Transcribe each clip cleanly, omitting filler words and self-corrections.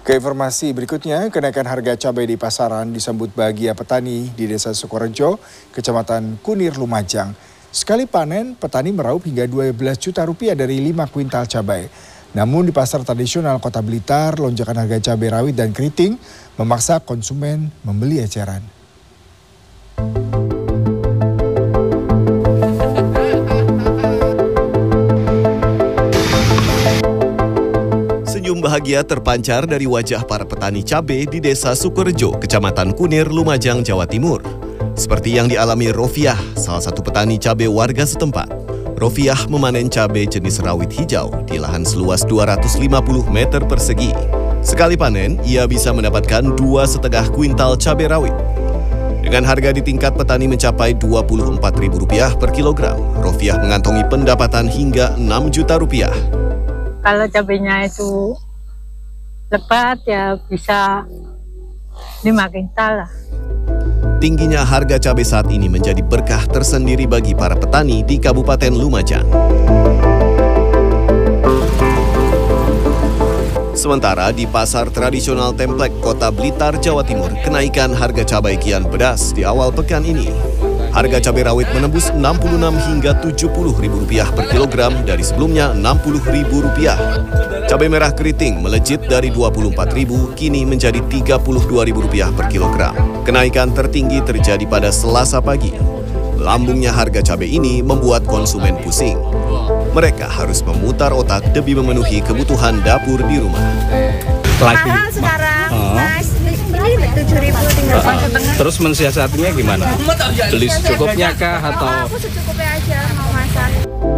Ke informasi berikutnya, kenaikan harga cabai di pasaran disambut bahagia petani di Desa Sukorejo, Kecamatan Kunir, Lumajang. Sekali panen, petani meraup hingga 12 juta rupiah dari 5 kuintal cabai. Namun di pasar tradisional Kota Blitar, lonjakan harga cabai rawit dan keriting memaksa konsumen membeli eceran. Senyum bahagia terpancar dari wajah para petani cabai di Desa Sukorejo, Kecamatan Kunir, Lumajang, Jawa Timur. Seperti yang dialami Rofiah, salah satu petani cabai warga setempat. Rofiah memanen cabai jenis rawit hijau di lahan seluas 250 meter persegi. Sekali panen, ia bisa mendapatkan 2,5 kuintal cabai rawit. Dengan harga di tingkat petani mencapai Rp24.000 per kilogram, Rofiah mengantongi pendapatan hingga 6 juta rupiah. Kalau cabenya itu lebat ya bisa 5 kuintal lah. Tingginya harga cabai saat ini menjadi berkah tersendiri bagi para petani di Kabupaten Lumajang. Sementara di pasar tradisional Templek, Kota Blitar, Jawa Timur, kenaikan harga cabai kian pedas di awal pekan ini. Harga cabai rawit menembus Rp66 hingga Rp70.000 per kilogram dari sebelumnya Rp60.000. Cabai merah keriting melejit dari Rp24.000 kini menjadi Rp32.000 per kilogram. Kenaikan tertinggi terjadi pada Selasa pagi. Lambungnya harga cabai ini membuat konsumen pusing. Mereka harus memutar otak demi memenuhi kebutuhan dapur di rumah. Mahal sekarang, Mas. Ini Rp7.000 tinggal pakai tengah. Terus mensiasatinya gimana? Beli secukupnya kah atau? Aku secukupnya aja mau masak.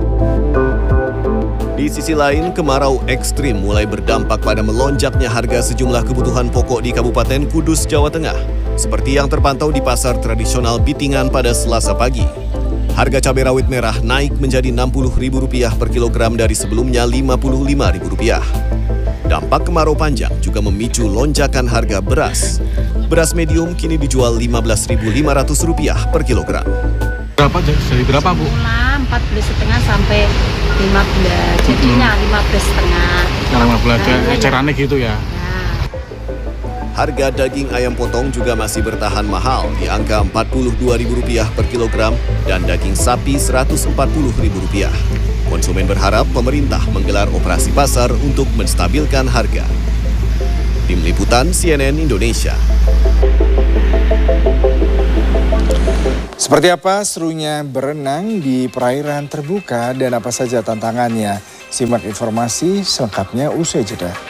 Di sisi lain, kemarau ekstrim mulai berdampak pada melonjaknya harga sejumlah kebutuhan pokok di Kabupaten Kudus, Jawa Tengah. Seperti yang terpantau di pasar tradisional Bitingan pada Selasa pagi. Harga cabai rawit merah naik menjadi Rp60.000 per kilogram dari sebelumnya Rp55.000. Dampak kemarau panjang juga memicu lonjakan harga beras. Beras medium kini dijual Rp15.500 per kilogram. Berapa? Dari berapa, Bu? 14,5 sampai 15. Jadinya 15,5. Sekarang 15 ecerannya gitu ya. Harga daging ayam potong juga masih bertahan mahal di angka Rp42.000 per kilogram dan daging sapi Rp140.000. Konsumen berharap pemerintah menggelar operasi pasar untuk menstabilkan harga. Tim Liputan CNN Indonesia. Seperti apa serunya berenang di perairan terbuka dan apa saja tantangannya? Simak informasi selengkapnya usai jeda.